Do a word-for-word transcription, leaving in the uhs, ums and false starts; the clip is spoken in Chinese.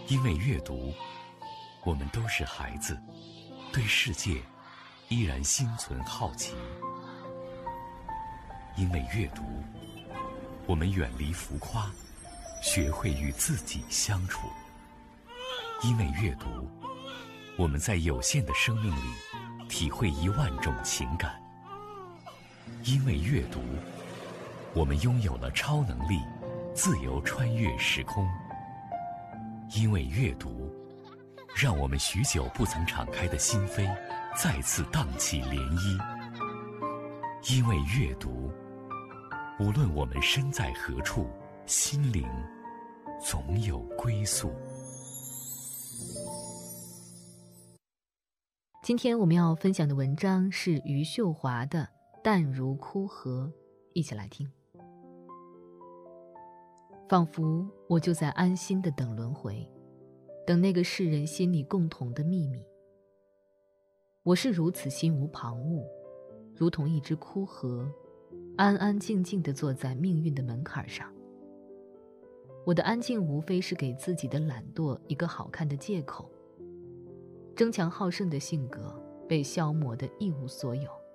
因为阅读，我们都是孩子，对世界依然心存好奇。因为阅读，我们远离浮夸，学会与自己相处。因为阅读，我们在有限的生命里体会一万种情感。因为阅读，我们拥有了超能力，自由穿越时空。因为阅读，让我们许久不曾敞开的心扉再次荡起涟漪。因为阅读，无论我们身在何处，心灵总有归宿。 今天我们要分享的文章是余秀华的《淡如枯荷》，一起来听。仿佛我就在安心地等轮回，等那个世人心里共同的秘密。我是如此心无旁骛，如同一只枯荷，安安静静地坐在命运的门槛上。我的安静无非是给自己的懒惰一个好看的借口。争强好胜的性格被消磨得一无所有。